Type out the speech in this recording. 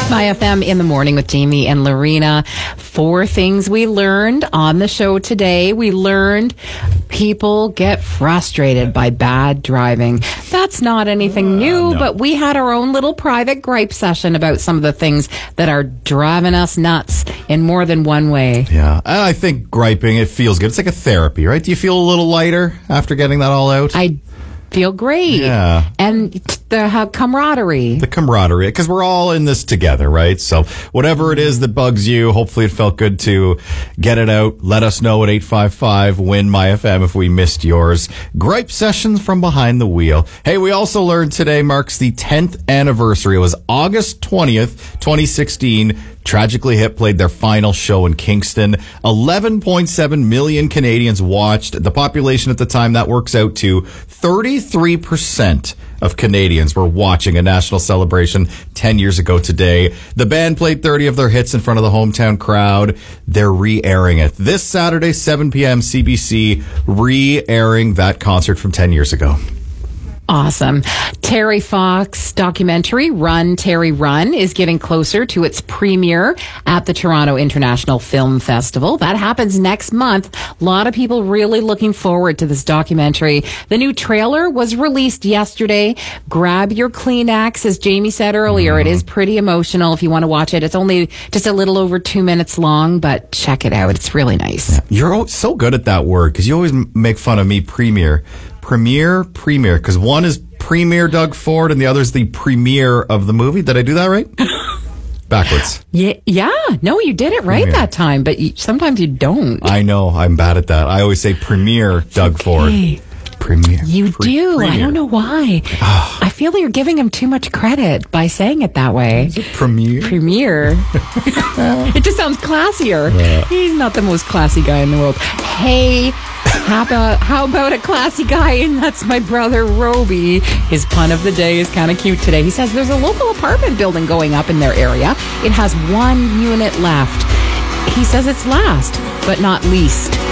My FM in the morning with Jamie and Lorena. 4 things we learned on the show today. We learned people get frustrated by bad driving. That's not anything new, no. but we had our own little private gripe session about some of the things that are driving us nuts in more than one way. Yeah, I think griping, it feels good. It's like a therapy, right? Do you feel a little lighter after getting that all out? I feel great. Yeah. And the camaraderie. The camaraderie, because we're all in this together, right? So whatever it is that bugs you, hopefully it felt good to get it out. Let us know at 855-WIN-MyFM if we missed yours. Gripe sessions from behind the wheel. Hey, we also learned today marks the 10th anniversary. It was August 20th, 2016. Tragically Hip played their final show in Kingston. 11.7 million Canadians watched. The population at the time, that works out to 33% of Canadians were watching a national celebration 10 years ago today. The band played 30 of their hits in front of the hometown crowd. They're re-airing it this Saturday, 7 p.m. CBC, re-airing that concert from 10 years ago. Awesome. Terry Fox documentary, Run, Terry, Run, is getting closer to its premiere at the Toronto International Film Festival. That happens next month. A lot of people really looking forward to this documentary. The new trailer was released yesterday. Grab your Kleenex, as Jamie said earlier. It is pretty emotional if you want to watch it. It's only just a little over 2 minutes long, but check it out. It's really nice. You're so good at that word, because you always make fun of me, premier, because one is Premier Doug Ford and the other is the premiere of the movie. Did I do that right? Backwards. Yeah. No, you did it right that time, but sometimes you don't. I know. I'm bad at that. I always say Premier Doug Ford. Premier. You do. Premier. I don't know why. I feel that you're giving him too much credit by saying it that way. Is it Premier? It just sounds classier. Yeah. He's not the most classy guy in the world. Hey, how about a classy guy? And that's my brother Roby. His pun of the day is kind of cute today. He says there's a local apartment building going up in their area. It has 1 unit left. He says it's last, but not least.